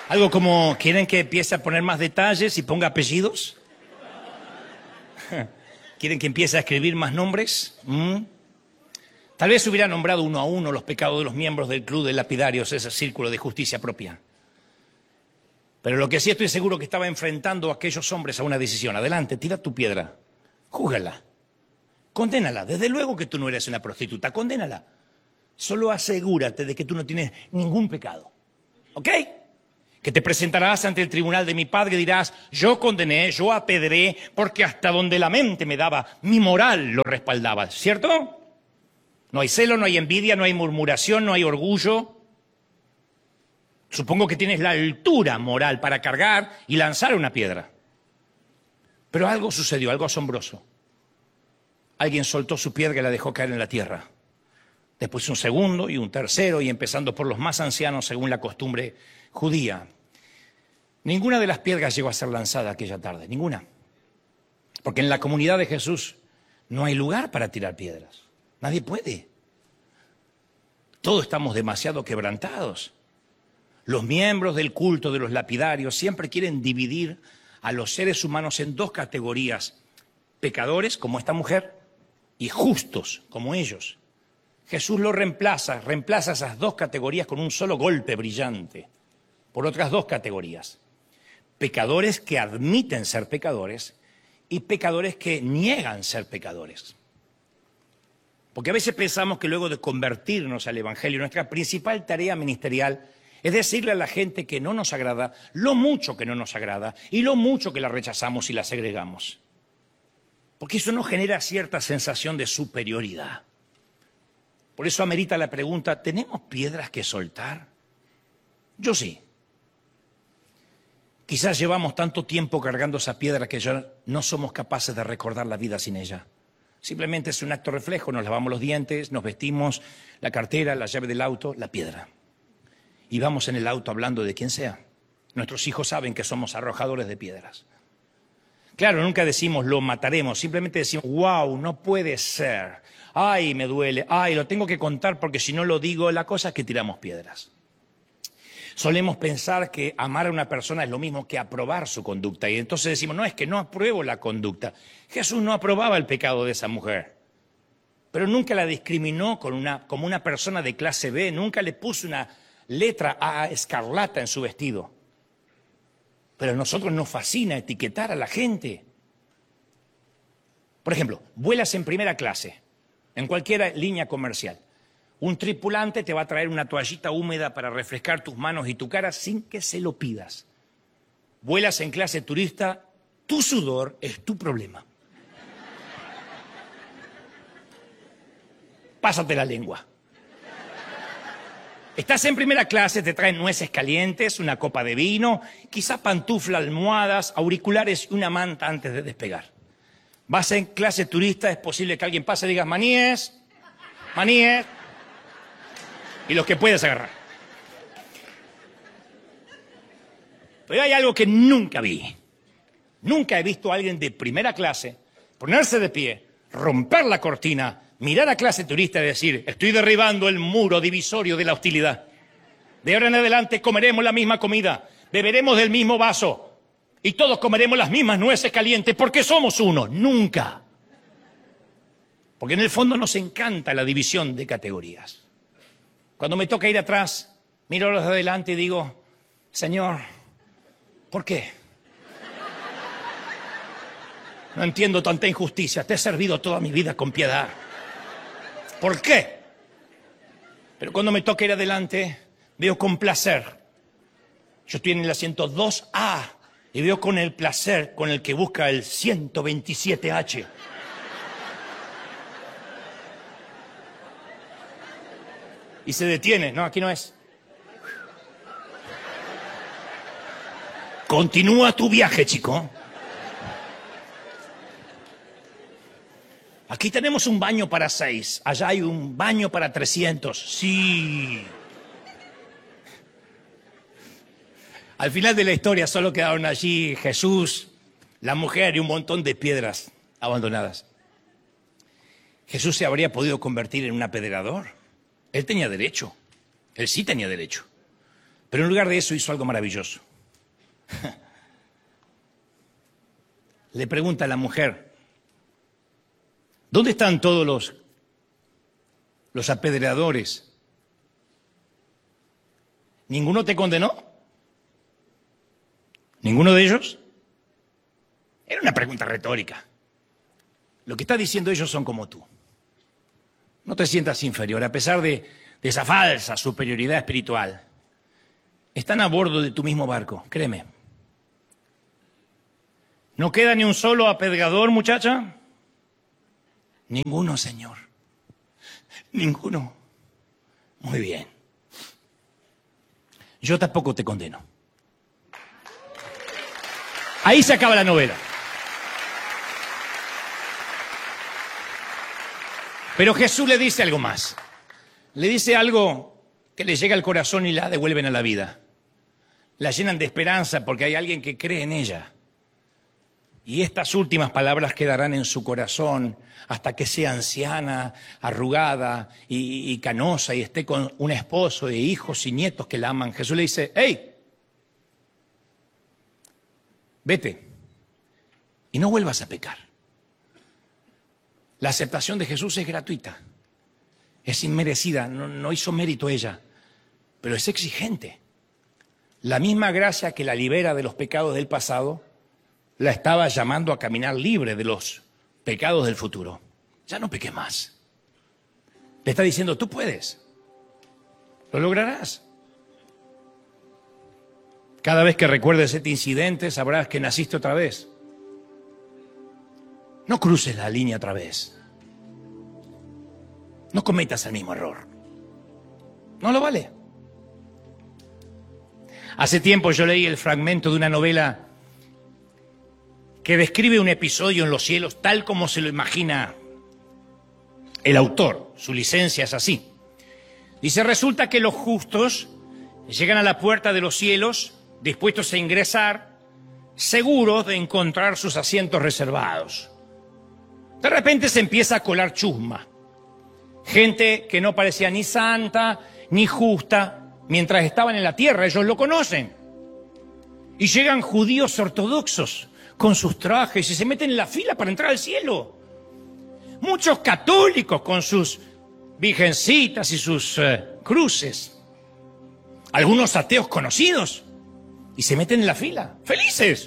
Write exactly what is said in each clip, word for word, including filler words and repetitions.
Algo como, ¿quieren que empiece a poner más detalles y ponga apellidos? ¿Quieren que empiece a escribir más nombres? ¿Mm? Tal vez hubiera nombrado uno a uno los pecados de los miembros del club de lapidarios, ese círculo de justicia propia. Pero lo que sí estoy seguro que estaba enfrentando a aquellos hombres a una decisión. Adelante, tira tu piedra, júzgala, condénala. Desde luego que tú no eres una prostituta, condénala. Solo asegúrate de que tú no tienes ningún pecado, ¿ok? Que te presentarás ante el tribunal de mi padre y dirás, yo condené, yo apedré, porque hasta donde la mente me daba, mi moral lo respaldaba, ¿cierto? No hay celo, no hay envidia, no hay murmuración, no hay orgullo. Supongo que tienes la altura moral para cargar y lanzar una piedra. Pero algo sucedió, algo asombroso. Alguien soltó su piedra y la dejó caer en la tierra. Después un segundo y un tercero, y empezando por los más ancianos según la costumbre judía. Ninguna de las piedras llegó a ser lanzada aquella tarde, ninguna. Porque en la comunidad de Jesús no hay lugar para tirar piedras. Nadie puede. Todos estamos demasiado quebrantados. Los miembros del culto de los lapidarios siempre quieren dividir a los seres humanos en dos categorías. Pecadores, como esta mujer, y justos, como ellos. Jesús lo reemplaza, reemplaza esas dos categorías con un solo golpe brillante, por otras dos categorías. Pecadores que admiten ser pecadores y pecadores que niegan ser pecadores. Porque a veces pensamos que luego de convertirnos al Evangelio, nuestra principal tarea ministerial es decirle a la gente que no nos agrada lo mucho que no nos agrada y lo mucho que la rechazamos y la segregamos. Porque eso nos genera cierta sensación de superioridad. Por eso amerita la pregunta, ¿tenemos piedras que soltar? Yo sí. Quizás llevamos tanto tiempo cargando esa piedra que ya no somos capaces de recordar la vida sin ella. Simplemente es un acto reflejo, nos lavamos los dientes, nos vestimos, la cartera, la llave del auto, la piedra. Y vamos en el auto hablando de quien sea. Nuestros hijos saben que somos arrojadores de piedras. Claro, nunca decimos lo mataremos, simplemente decimos, wow, no puede ser. Ay, me duele, ay, lo tengo que contar porque si no lo digo, la cosa es que tiramos piedras. Solemos pensar que amar a una persona es lo mismo que aprobar su conducta. Y entonces decimos, no, es que no apruebo la conducta. Jesús no aprobaba el pecado de esa mujer. Pero nunca la discriminó con una, como una persona de clase B. Nunca le puso una letra A escarlata en su vestido. Pero a nosotros nos fascina etiquetar a la gente. Por ejemplo, vuelas en primera clase, en cualquier línea comercial. Un tripulante te va a traer una toallita húmeda para refrescar tus manos y tu cara sin que se lo pidas. Vuelas en clase turista, tu sudor es tu problema. Pásate la lengua. Estás en primera clase, te traen nueces calientes, una copa de vino, quizá pantufla, almohadas, auriculares y una manta antes de despegar. Vas en clase turista, es posible que alguien pase y digas, maníes, maníes, y los que puedes agarrar. Pero hay algo que nunca vi. Nunca he visto a alguien de primera clase ponerse de pie, romper la cortina, mirar a clase turista y decir, estoy derribando el muro divisorio de la hostilidad. De ahora en adelante comeremos la misma comida, beberemos del mismo vaso y todos comeremos las mismas nueces calientes porque somos uno. Nunca. Porque en el fondo nos encanta la división de categorías. Cuando me toca ir atrás, miro a los de adelante y digo, Señor, ¿por qué? No entiendo tanta injusticia, te he servido toda mi vida con piedad. ¿Por qué? Pero cuando me toca ir adelante, veo con placer. Yo estoy en el asiento dos A y veo con el placer con el que busca el ciento veintisiete H. Y se detiene. No, aquí no es. Continúa tu viaje, chico. Aquí tenemos un baño para seis. Allá hay un baño para trescientos. Sí. Al final de la historia solo quedaron allí Jesús, la mujer y un montón de piedras abandonadas. ¿Jesús se habría podido convertir en un apedreador? Él tenía derecho. Él sí tenía derecho. Pero en lugar de eso hizo algo maravilloso. Le pregunta a la mujer, ¿dónde están todos los, los apedreadores? ¿Ninguno te condenó? ¿Ninguno de ellos? Era una pregunta retórica. Lo que está diciendo ellos son como tú. No te sientas inferior, a pesar de, de esa falsa superioridad espiritual. Están a bordo de tu mismo barco, créeme. ¿No queda ni un solo apedreador, muchacha? Ninguno, Señor. Ninguno. Muy bien. Yo tampoco te condeno. Ahí se acaba la novela. Pero Jesús le dice algo más. Le dice algo que le llega al corazón y la devuelven a la vida. La llenan de esperanza porque hay alguien que cree en ella. Y estas últimas palabras quedarán en su corazón hasta que sea anciana, arrugada y, y canosa y esté con un esposo e hijos y nietos que la aman. Jesús le dice, ¡hey! Vete y no vuelvas a pecar. La aceptación de Jesús es gratuita, es inmerecida, no, no hizo mérito ella, pero es exigente. La misma gracia que la libera de los pecados del pasado, la estaba llamando a caminar libre de los pecados del futuro. Ya no peques más. Le está diciendo, tú puedes, lo lograrás. Cada vez que recuerdes este incidente, sabrás que naciste otra vez. No cruces la línea otra vez. No cometas el mismo error. No lo vale. Hace tiempo yo leí el fragmento de una novela que describe un episodio en los cielos tal como se lo imagina el autor. Su licencia es así. Dice, resulta que los justos llegan a la puerta de los cielos dispuestos a ingresar, seguros de encontrar sus asientos reservados. De repente se empieza a colar chusma. Gente que no parecía ni santa ni justa mientras estaban en la tierra, ellos lo conocen. Y llegan judíos ortodoxos con sus trajes y se meten en la fila para entrar al cielo. Muchos católicos con sus virgencitas y sus eh, cruces. Algunos ateos conocidos y se meten en la fila, felices.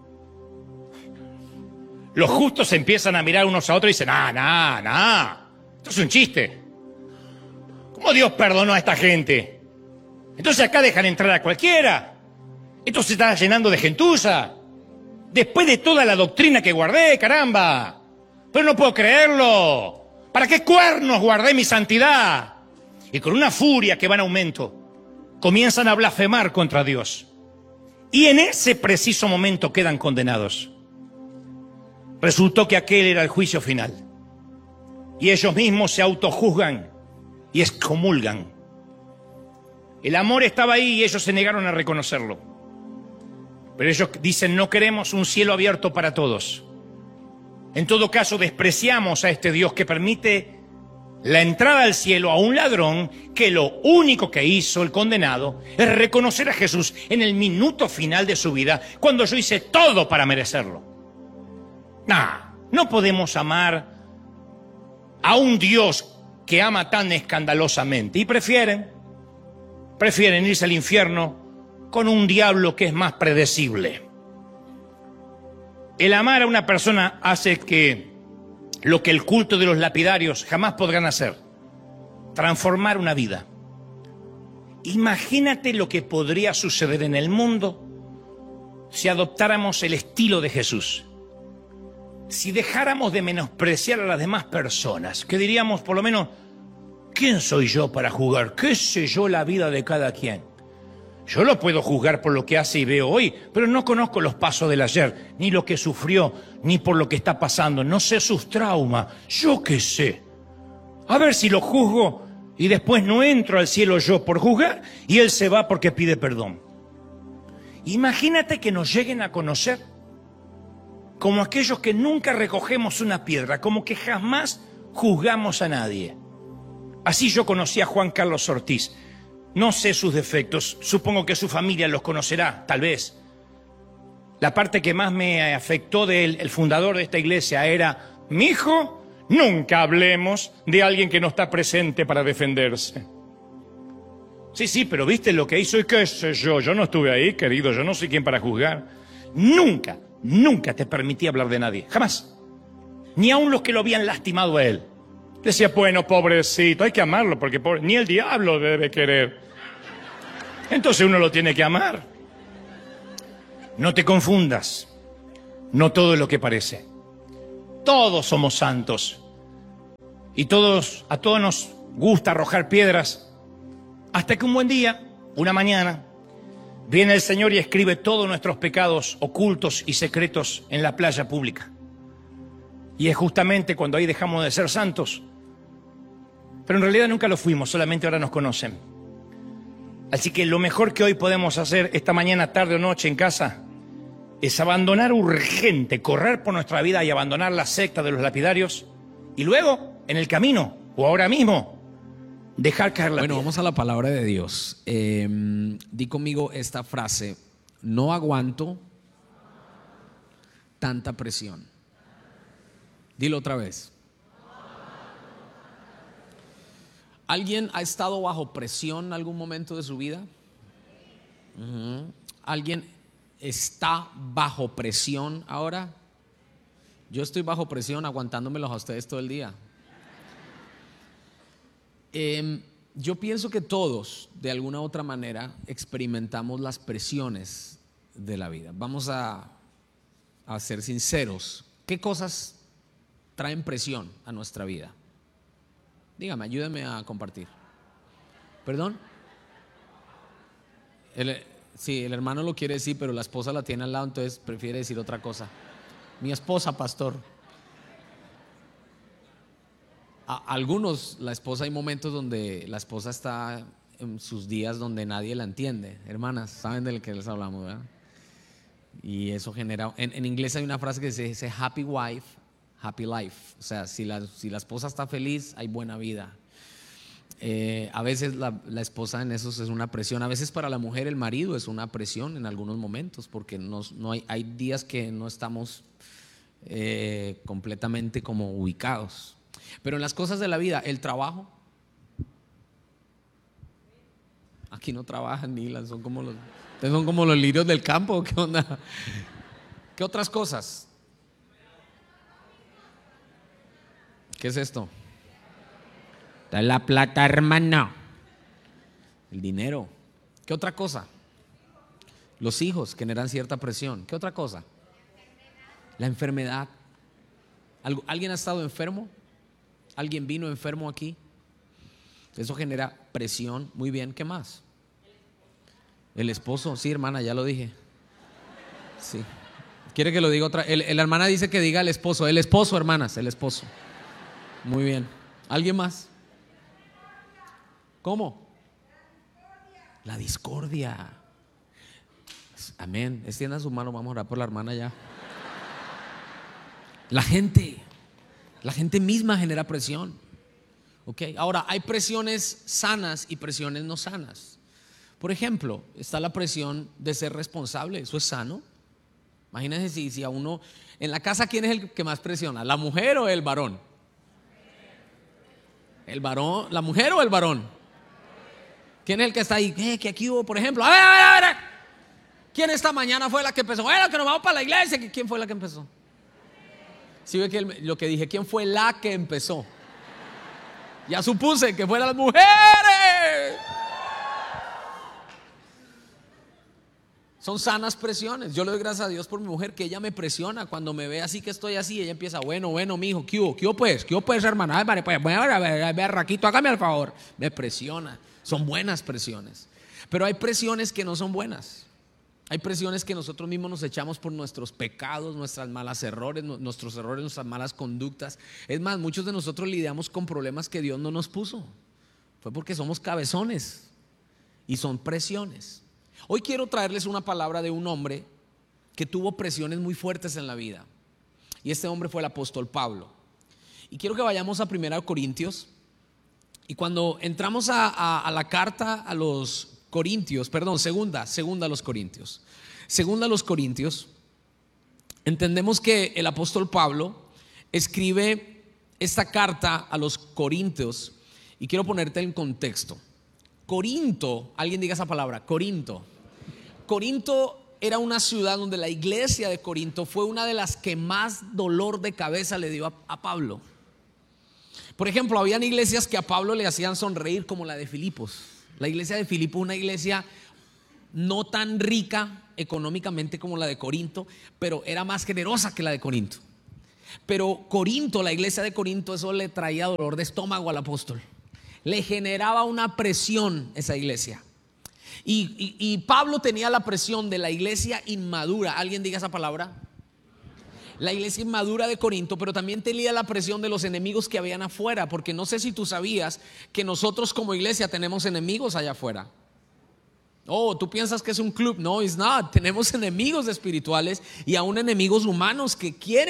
Los justos empiezan a mirar unos a otros y dicen, nah, nah, nah, esto es un chiste. ¿Cómo Dios perdonó a esta gente? Entonces acá dejan entrar a cualquiera. Esto se está llenando de gentuza. Después de toda la doctrina que guardé, caramba. Pero no puedo creerlo. ¿Para qué cuernos guardé mi santidad? Y con una furia que va en aumento, comienzan a blasfemar contra Dios. Y en ese preciso momento quedan condenados. Resultó que aquel era el juicio final. Y ellos mismos se autojuzgan y excomulgan. El amor estaba ahí y ellos se negaron a reconocerlo. Pero ellos dicen, no queremos un cielo abierto para todos. En todo caso, despreciamos a este Dios que permite la entrada al cielo a un ladrón que lo único que hizo el condenado es reconocer a Jesús en el minuto final de su vida, cuando yo hice todo para merecerlo. Nah, no podemos amar a un Dios que ama tan escandalosamente. Y prefieren, prefieren irse al infierno con un diablo que es más predecible. El amar a una persona hace que lo que el culto de los lapidarios jamás podrán hacer: transformar una vida. Imagínate lo que podría suceder en el mundo si adoptáramos el estilo de Jesús. Si dejáramos de menospreciar a las demás personas, que diríamos por lo menos, ¿quién soy yo para juzgar? ¿Qué sé yo la vida de cada quien? Yo lo puedo juzgar por lo que hace y veo hoy, pero no conozco los pasos del ayer, ni lo que sufrió, ni por lo que está pasando. No sé sus traumas. ¿Yo qué sé? A ver si lo juzgo y después no entro al cielo yo por juzgar y él se va porque pide perdón. Imagínate que nos lleguen a conocer como aquellos que nunca recogemos una piedra, como que jamás juzgamos a nadie. Así yo conocí a Juan Carlos Ortiz. No sé sus defectos, supongo que su familia los conocerá, tal vez. La parte que más me afectó de él, el fundador de esta iglesia, era: mi hijo, nunca hablemos de alguien que no está presente para defenderse. Sí, sí, pero ¿viste lo que hizo? Y qué sé yo, yo no estuve ahí, querido, yo no soy quien para juzgar. Nunca, nunca te permití hablar de nadie, jamás. Ni aun los que lo habían lastimado a él. Decía, bueno, pobrecito, hay que amarlo, porque pobre, ni el diablo debe querer. Entonces uno lo tiene que amar. No te confundas, no todo es lo que parece. Todos somos santos y todos, a todos nos gusta arrojar piedras, hasta que un buen día, una mañana, viene el Señor y escribe todos nuestros pecados ocultos y secretos en la playa pública. Y es justamente cuando ahí dejamos de ser santos. Pero en realidad nunca lo fuimos, solamente ahora nos conocen. Así que lo mejor que hoy podemos hacer esta mañana, tarde o noche en casa es abandonar urgente, correr por nuestra vida y abandonar la secta de los lapidarios, y luego, en el camino, o ahora mismo, dejar caer la Bueno, piedra. vamos a la palabra de Dios. Eh, di conmigo esta frase: no aguanto tanta presión. Dilo otra vez. ¿Alguien ha estado bajo presión en algún momento de su vida? Uh-huh. ¿Alguien está bajo presión ahora? Yo estoy bajo presión aguantándomelos a ustedes todo el día. Eh, yo pienso que todos, de alguna u otra manera, experimentamos las presiones de la vida. Vamos a, a ser sinceros. ¿Qué cosas traen presión a nuestra vida? Dígame, ayúdame a compartir. ¿Perdón? El, sí, el hermano lo quiere decir, pero la esposa la tiene al lado, entonces prefiere decir otra cosa. Mi esposa, pastor. A algunos, la esposa, hay momentos donde la esposa está en sus días donde nadie la entiende. Hermanas, saben del que les hablamos, ¿verdad? Y eso genera, en, en inglés hay una frase que dice, dice happy wife, happy life. O sea, si la, si la esposa está feliz, hay buena vida. Eh, a veces la, la esposa en eso es una presión. A veces para la mujer el marido es una presión en algunos momentos, porque no, no hay, hay días que no estamos eh, completamente como ubicados. Pero en las cosas de la vida, el trabajo, aquí no trabajan ni son como los, son como los lirios del campo. ¿Qué onda? ¿Qué otras cosas? ¿Qué es esto? Está la plata, hermano. El dinero. ¿Qué otra cosa? Los hijos generan cierta presión. ¿Qué otra cosa? La enfermedad. ¿Alguien ha estado enfermo? ¿Alguien vino enfermo aquí? Eso genera presión. Muy bien, ¿qué más? El esposo, sí, hermana, ya lo dije. Sí. ¿Quiere que lo diga otra? El, la hermana dice que diga el esposo. El esposo, hermanas, el esposo. Muy bien. ¿Alguien más? ¿Cómo? La discordia. Amén. Extiendan su mano, vamos a orar por la hermana ya. La gente. La gente misma genera presión. ¿Okay? Ahora, hay presiones sanas y presiones no sanas. Por ejemplo, está la presión de ser responsable. ¿Eso es sano? Imagínense si, si a uno, en la casa, ¿quién es el que más presiona? ¿La mujer o el varón? ¿El varón? ¿La mujer o el varón? ¿Quién es el que está ahí? Eh, que aquí hubo, por ejemplo, a ver, a ver, a ver, ¿quién esta mañana fue la que empezó? Bueno, que nos vamos para la iglesia. ¿Quién fue la que empezó? Si ve que el, lo que dije, ¿quién fue la que empezó? Ya supuse que fueran las mujeres. Son sanas presiones. Yo le doy gracias a Dios por mi mujer, que ella me presiona. Cuando me ve así que estoy así, ella empieza, bueno, bueno, mijo, ¿qué hubo? ¿Qué hubo pues? ¿Qué hubo pues, hermana? Ay, vale, pues, bueno, a ver, a ver, Raquito, hágame el favor. Me presiona. Son buenas presiones. Pero hay presiones que no son buenas. Hay presiones que nosotros mismos nos echamos por nuestros pecados, nuestras malas errores, nuestros errores, nuestras malas conductas. Es más, muchos de nosotros lidiamos con problemas que Dios no nos puso. Fue porque somos cabezones y son presiones. Hoy quiero traerles una palabra de un hombre que tuvo presiones muy fuertes en la vida. Y este hombre fue el apóstol Pablo. Y quiero que vayamos a primera Corintios, Y cuando entramos a, a, a la carta a los Corintios, perdón, segunda, segunda a los Corintios, segunda a los Corintios, entendemos que el apóstol Pablo escribe esta carta a los Corintios y quiero ponerte en contexto. Corinto, alguien diga esa palabra, Corinto. Corinto era una ciudad donde la iglesia de Corinto fue una de las que más dolor de cabeza le dio a, a Pablo. Por ejemplo, habían iglesias que a Pablo le hacían sonreír, como la de Filipos. La iglesia de Filipos, una iglesia no tan rica económicamente como la de Corinto, pero era más generosa que la de Corinto. Pero Corinto, la iglesia de Corinto, eso le traía dolor de estómago al apóstol. Le generaba una presión esa iglesia. Y, y, y Pablo tenía la presión de la iglesia inmadura. ¿Alguien diga esa palabra? La iglesia inmadura de Corinto, pero también tenía la presión de los enemigos que habían afuera, porque no sé si tú sabías que nosotros como iglesia tenemos enemigos allá afuera. Oh, tú piensas que es un club. No, it's not. Tenemos enemigos espirituales y aún enemigos humanos que quieren